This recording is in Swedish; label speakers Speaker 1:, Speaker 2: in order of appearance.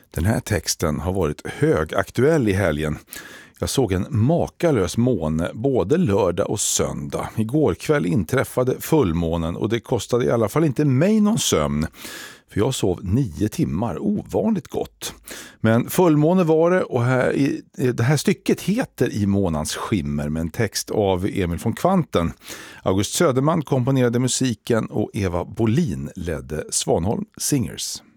Speaker 1: Den här texten har varit högaktuell i helgen. Jag såg en makalös måne både lördag och söndag. Igår kväll inträffade fullmånen och det kostade i alla fall inte mig någon sömn. För jag sov 9 timmar, ovanligt gott. Men fullmåne var det och det här stycket heter I månans skimmer med en text av Emil von Kvanten. August Söderman komponerade musiken och Eva Bolin ledde Svanholm Singers.